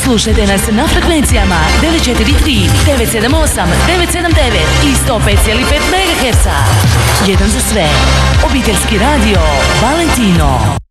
Slušajte nas na frekvencijama 943, 978, 979 i 105,5 MHz. Jedan za sve. Obiteljski radio Valentino.